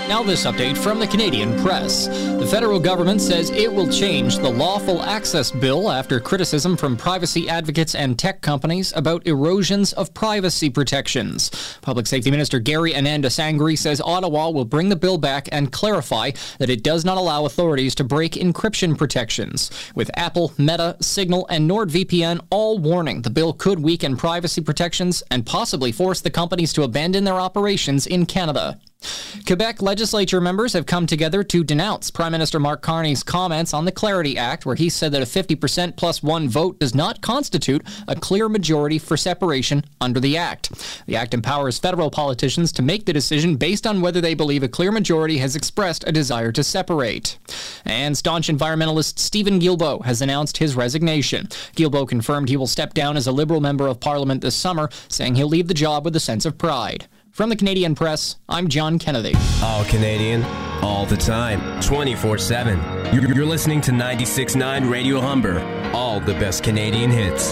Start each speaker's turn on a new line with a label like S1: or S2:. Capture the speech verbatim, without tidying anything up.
S1: Now this update from the Canadian Press. The federal government says it will change the Lawful Access Bill after criticism from privacy advocates and tech companies about erosions of privacy protections. Public Safety Minister Gary Anandasangri says Ottawa will bring the bill back and clarify that it does not allow authorities to break encryption protections. With Apple, Meta, Signal, and NordVPN all warning the bill could weaken privacy protections and possibly force the companies to abandon their operations in Canada. Quebec legislature members have come together to denounce Prime Minister Mark Carney's comments on the Clarity Act, where he said that a fifty percent plus one vote does not constitute a clear majority for separation under the Act. The Act empowers federal politicians to make the decision based on whether they believe a clear majority has expressed a desire to separate. And staunch environmentalist Stephen Guilbeault has announced his resignation. Guilbeault confirmed he will step down as a Liberal member of Parliament this summer, saying he'll leave the job with a sense of pride. From the Canadian Press, I'm John Kennedy.
S2: All Canadian, all the time, twenty-four seven. You're listening to ninety-six point nine Radio Humber. All the best Canadian hits.